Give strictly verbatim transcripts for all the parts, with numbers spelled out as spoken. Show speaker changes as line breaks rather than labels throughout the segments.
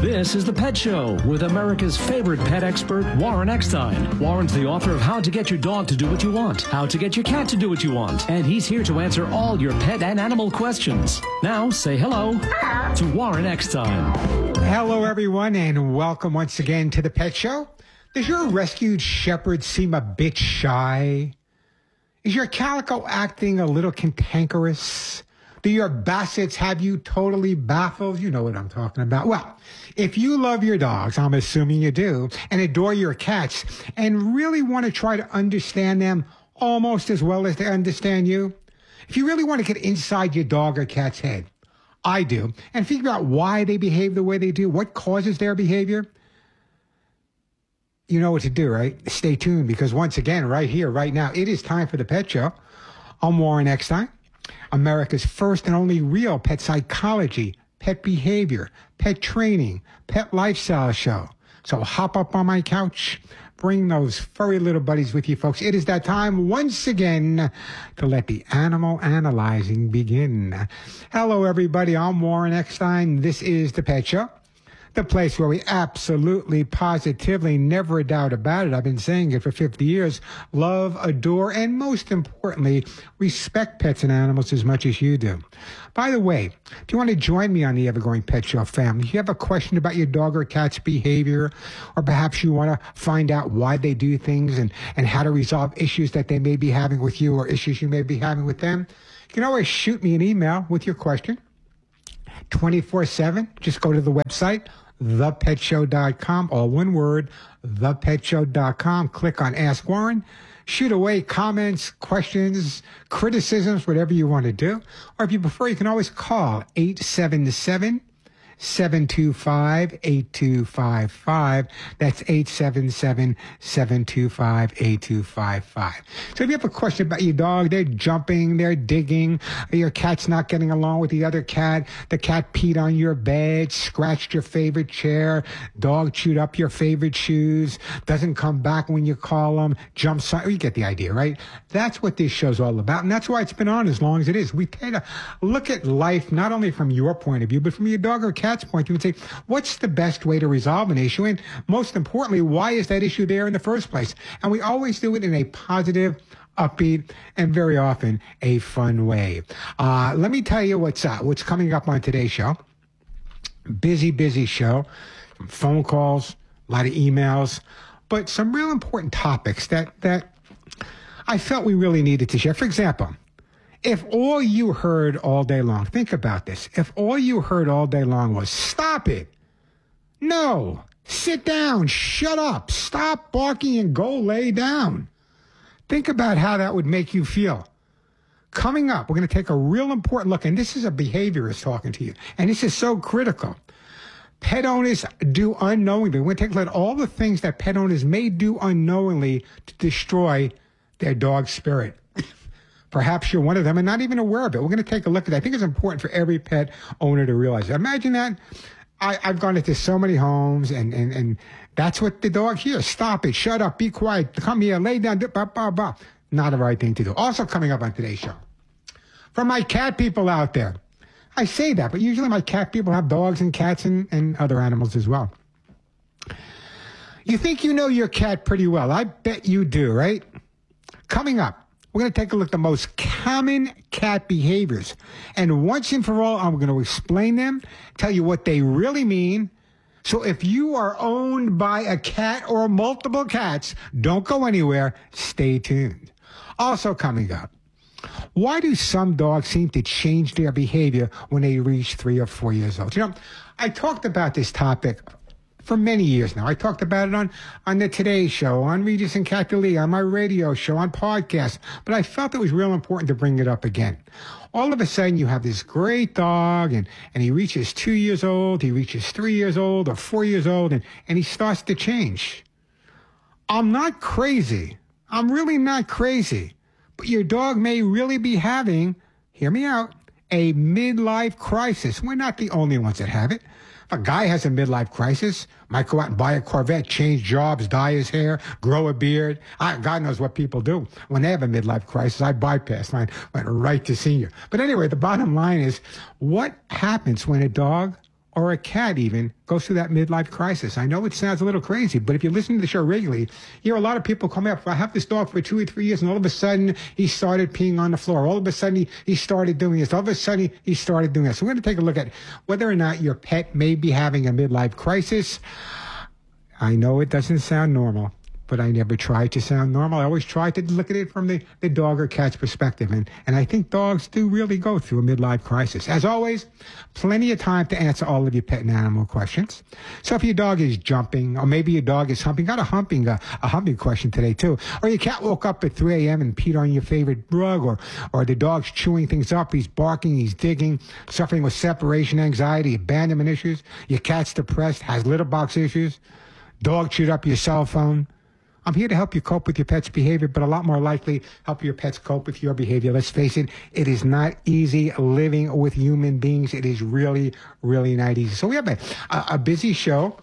This is The Pet Show with America's favorite pet expert, Warren Eckstein. Warren's the author of How to Get Your Dog to Do What You Want, How to Get Your Cat to Do What You Want, and he's here to answer all your pet and animal questions. Now, say hello to Warren Eckstein.
Hello, everyone, and welcome once again to The Pet Show. Does your rescued shepherd seem a bit shy? Is your calico acting a little cantankerous? Do your bassets have you totally baffled? You know what I'm talking about. Well, if you love your dogs, I'm assuming you do, and adore your cats, and really want to try to understand them almost as well as they understand you, if you really want to get inside your dog or cat's head, I do, and figure out why they behave the way they do, what causes their behavior, you know what to do, right? Stay tuned, because once again, right here, right now, it is time for The Pet Show. I'm Warren Eckstein, America's first and only real pet psychology, pet behavior, pet training, pet lifestyle show. So hop up on my couch, bring those furry little buddies with you, folks. It is that time once again to let the animal analyzing begin. Hello, everybody. I'm Warren Eckstein. This is The Pet Show, the place where we absolutely, positively, never a doubt about it, I've been saying it for fifty years, love, adore, and most importantly, respect pets and animals as much as you do. By the way, if you want to join me on the Evergrowing Pet Show family, if you have a question about your dog or cat's behavior, or perhaps you want to find out why they do things and, and how to resolve issues that they may be having with you or issues you may be having with them, you can always shoot me an email with your question twenty-four seven. Just go to the website, the pet show dot com, all one word, the pet show dot com. Click on Ask Warren. Shoot away comments, questions, criticisms, whatever you want to do. Or if you prefer, you can always call eight seven seven, seven two five, eight two five five. That's eight seven seven, seven two five, eight two five five. So if you have a question about your dog, they're jumping, they're digging, your cat's not getting along with the other cat, the cat peed on your bed, scratched your favorite chair, dog chewed up your favorite shoes, doesn't come back when you call them, jumps on, you get the idea, right? That's what this show's all about, and that's why it's been on as long as it is. We take a look at life not only from your point of view, but from your dog or cat's point, you would say, what's the best way to resolve an issue? And most importantly, why is that issue there in the first place? And we always do it in a positive, upbeat, and very often a fun way. Uh, let me tell you what's uh, what's coming up on today's show. Busy, busy show. Phone calls, a lot of emails, but some real important topics that, that I felt we really needed to share. For example, if all you heard all day long, think about this. If all you heard all day long was, stop it. No, sit down, shut up, stop barking and go lay down. Think about how that would make you feel. Coming up, we're going to take a real important look, and this is a behaviorist talking to you, and this is so critical. Pet owners do unknowingly. We're going to take a look at all the things that pet owners may do unknowingly to destroy their dog's spirit. Perhaps you're one of them and not even aware of it. We're going to take a look at that. I think it's important for every pet owner to realize. Imagine that. I, I've gone into so many homes, and, and, and that's what the dog hears. Stop it. Shut up. Be quiet. Come here. Lay down. Bah, bah, bah. Not the right thing to do. Also coming up on today's show, for my cat people out there, I say that, but usually my cat people have dogs and cats and, and other animals as well. You think you know your cat pretty well. I bet you do, right? Coming up, we're going to take a look at the most common cat behaviors. And once and for all, I'm going to explain them, tell you what they really mean. So if you are owned by a cat or multiple cats, don't go anywhere. Stay tuned. Also coming up, why do some dogs seem to change their behavior when they reach three or four years old? You know, I talked about this topic for many years now. I talked about it on, on the Today Show, on Regis and Kathy Lee, on my radio show, on podcasts, but I felt it was real important to bring it up again. All of a sudden, you have this great dog, and, and he reaches two years old, he reaches three years old, or four years old, and, and he starts to change. I'm not crazy. I'm really not crazy. But your dog may really be having, hear me out, a midlife crisis. We're not the only ones that have it. If a guy has a midlife crisis, might go out and buy a Corvette, change jobs, dye his hair, grow a beard. I, God knows what people do when they have a midlife crisis. I bypassed mine, went right to senior. But anyway, the bottom line is, what happens when a dog or a cat even goes through that midlife crisis. I know it sounds a little crazy, but if you listen to the show regularly, you hear a lot of people come up. I have this dog for two or three years, and all of a sudden he started peeing on the floor. All of a sudden he, he started doing this. All of a sudden he, he started doing this. So we're going to take a look at whether or not your pet may be having a midlife crisis. I know it doesn't sound normal, but I never tried to sound normal. I always tried to look at it from the, the dog or cat's perspective. And, and I think dogs do really go through a midlife crisis. As always, plenty of time to answer all of your pet and animal questions. So if your dog is jumping, or maybe your dog is humping, got a humping, uh, a humping question today too. Or your cat woke up at three a.m. and peed on your favorite rug, or, or the dog's chewing things up, he's barking, he's digging, suffering with separation anxiety, abandonment issues. Your cat's depressed, has litter box issues, dog chewed up your cell phone. I'm here to help you cope with your pet's behavior, but a lot more likely help your pets cope with your behavior. Let's face it, it is not easy living with human beings. It is really, really not easy. So we have a, a busy show.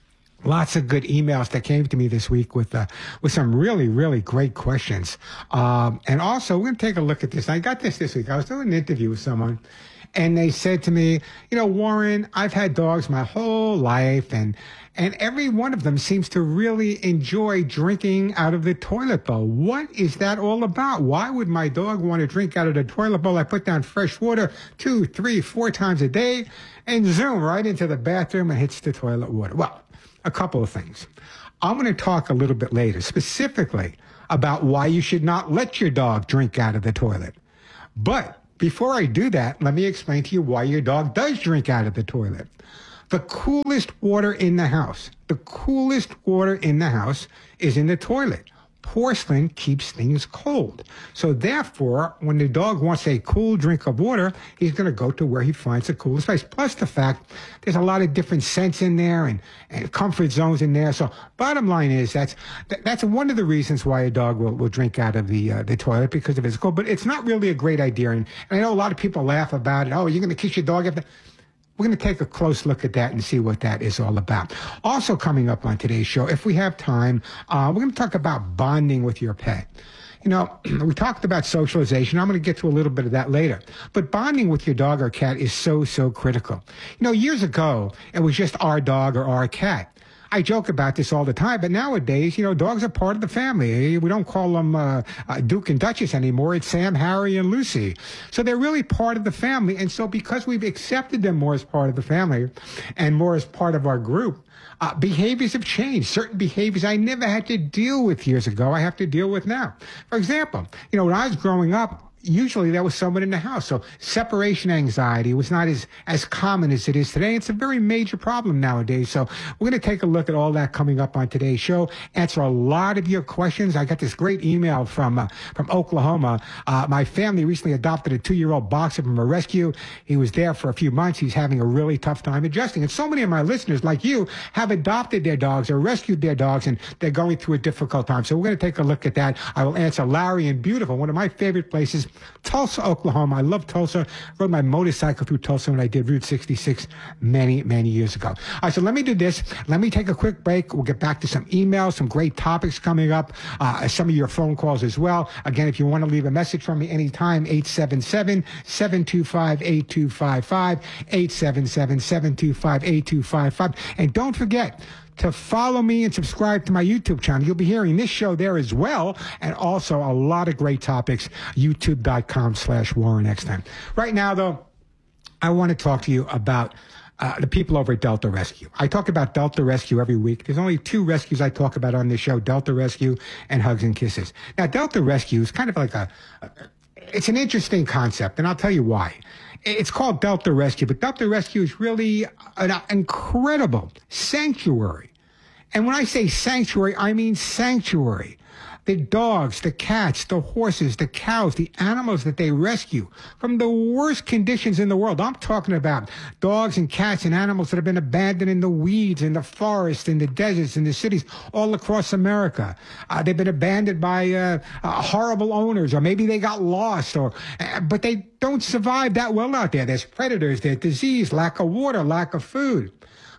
Lots of good emails that came to me this week with uh, with some really, really great questions. Um, and also, we're going to take a look at this. I got this this week. I was doing an interview with someone, and they said to me, you know, Warren, I've had dogs my whole life, and and every one of them seems to really enjoy drinking out of the toilet bowl. What is that all about? Why would my dog want to drink out of the toilet bowl? I put down fresh water two, three, four times a day, and zoom right into the bathroom and hits the toilet water. Well, a couple of things. I'm going to talk a little bit later specifically about why you should not let your dog drink out of the toilet. But before I do that, let me explain to you why your dog does drink out of the toilet. The coolest water in the house, the coolest water in the house is in the toilet. Porcelain keeps things cold. So therefore, when the dog wants a cool drink of water, he's going to go to where he finds the coolest place. Plus the fact there's a lot of different scents in there and, and comfort zones in there. So bottom line is that's that's one of the reasons why a dog will, will drink out of the uh, the toilet, because of its cold. But it's not really a great idea. And, and I know a lot of people laugh about it. Oh, you're going to kiss your dog after... We're going to take a close look at that and see what that is all about. Also coming up on today's show, if we have time, uh, we're going to talk about bonding with your pet. You know, we talked about socialization. I'm going to get to a little bit of that later. But bonding with your dog or cat is so, so critical. You know, years ago, it was just our dog or our cat. I joke about this all the time, but nowadays, you know, dogs are part of the family. We don't call them uh, uh, Duke and Duchess anymore. It's Sam, Harry, and Lucy. So they're really part of the family. And so because we've accepted them more as part of the family and more as part of our group, uh, behaviors have changed. Certain behaviors I never had to deal with years ago, I have to deal with now. For example, you know, when I was growing up, usually there was someone in the house. So separation anxiety was not as, as common as it is today. It's a very major problem nowadays. So we're going to take a look at all that coming up on today's show, answer a lot of your questions. I got this great email from uh, from Oklahoma. Uh, my family recently adopted a two-year-old boxer from a rescue. He was there for a few months. He's having a really tough time adjusting. And so many of my listeners, like you, have adopted their dogs or rescued their dogs, and they're going through a difficult time. So we're going to take a look at that. I will answer Larry in beautiful, one of my favorite places, Tulsa, Oklahoma. I love Tulsa. Rode my motorcycle through Tulsa when I did Route sixty-six many, many years ago. All right, so let me do this. Let me take a quick break. We'll get back to some emails, some great topics coming up, uh, some of your phone calls as well. Again, if you want to leave a message from me anytime, eight seven seven, seven two five, eight two five five, eight seven seven, seven two five, eight two five five. And don't forget to follow me and subscribe to my YouTube channel. You'll be hearing this show there as well, and also a lot of great topics, youtube.com slash Warren Eckstein. Right now, though, I want to talk to you about uh, the people over at Delta Rescue. I talk about Delta Rescue every week. There's only two rescues I talk about on this show, Delta Rescue and Hugs and Kisses. Now, Delta Rescue is kind of like a, a it's an interesting concept, and I'll tell you why. It's called Delta Rescue, but Delta Rescue is really an incredible sanctuary. And when I say sanctuary, I mean sanctuary. The dogs, the cats, the horses, the cows, the animals that they rescue from the worst conditions in the world. I'm talking about dogs and cats and animals that have been abandoned in the weeds, in the forests, in the deserts, in the cities all across America. Uh, they've been abandoned by uh, uh, horrible owners, or maybe they got lost, or uh, but they don't survive that well out there. There's predators, there's disease, lack of water, lack of food.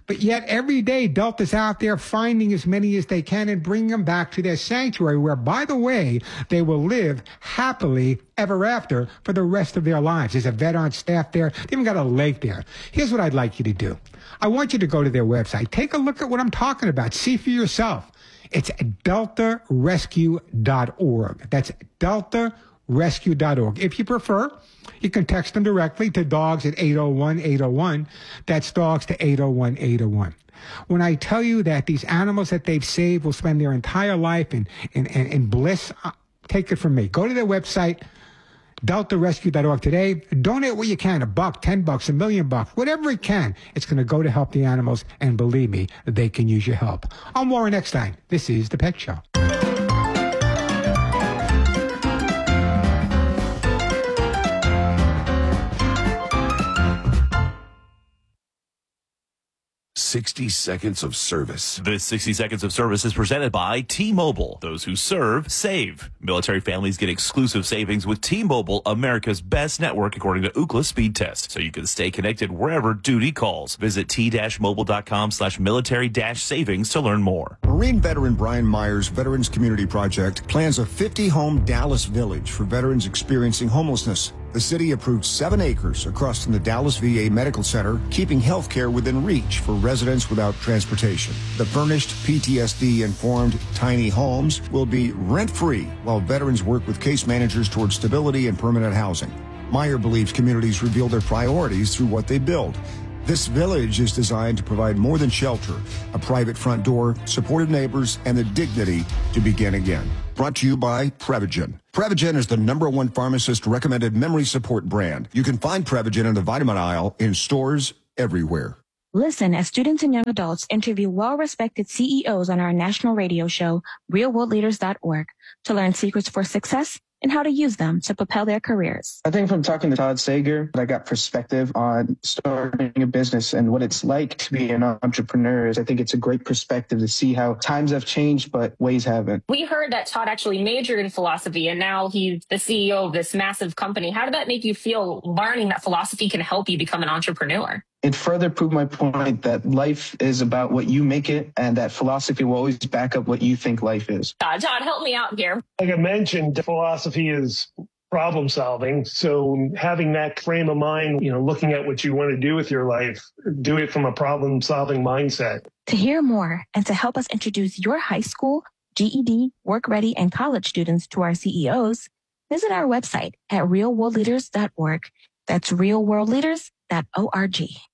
But yet every day, Delta's out there finding as many as they can and bringing them back to their sanctuary, where, by the way, they will live happily ever after for the rest of their lives. There's a vet on staff there. They even got a lake there. Here's what I'd like you to do. I want you to go to their website. Take a look at what I'm talking about. See for yourself. It's delta rescue dot org. That's delta rescue dot org. If you prefer, you can text them directly to dogs at eight oh one, eight oh one. That's dogs to eight oh one, eight oh one. When I tell you that these animals that they've saved will spend their entire life in, in, in, in bliss, uh, take it from me. Go to their website, delta rescue dot org today. Donate what you can, a buck, ten bucks, a million bucks, whatever it can. It's going to go to help the animals, and believe me, they can use your help. I'm Warren Eckstein. This is The Pet Show.
sixty seconds of service.
This sixty seconds of service is presented by T-Mobile. Those who serve, save. Military families get exclusive savings with T-Mobile, America's best network according to Ookla speed test. So you can stay connected wherever duty calls. Visit t-mobile.com slash military dash savings to learn more.
Marine veteran Brian Myers' Veterans Community Project plans a fifty-home Dallas village for veterans experiencing homelessness. The city approved seven acres across from the Dallas V A Medical Center, keeping health care within reach for residents without transportation. The furnished, P T S D-informed tiny homes will be rent-free while veterans work with case managers towards stability and permanent housing. Meyer believes communities reveal their priorities through what they build. This village is designed to provide more than shelter, a private front door, supportive neighbors, and the dignity to begin again. Brought to you by Prevagen. Prevagen is the number one pharmacist-recommended memory support brand. You can find Prevagen in the vitamin aisle in stores everywhere.
Listen as students and young adults interview well-respected C E Os on our national radio show, real world leaders dot org, to learn secrets for success and how to use them to propel their careers.
I think from talking to Todd Sager, I got perspective on starting a business and what it's like to be an entrepreneur. I think it's a great perspective to see how times have changed, but ways haven't.
We heard that Todd actually majored in philosophy, and now he's the C E O of this massive company. How did that make you feel, learning that philosophy can help you become an entrepreneur?
It further proved my point that life is about what you make it, and that philosophy will always back up what you think life is.
Uh, Todd, help me out here.
Like I mentioned, philosophy is problem solving. So having that frame of mind, you know, looking at what you want to do with your life, do it from a problem solving mindset.
To hear more and to help us introduce your high school, G E D, work ready, and college students to our C E Os, visit our website at real world leaders dot org. That's real world leaders dot org.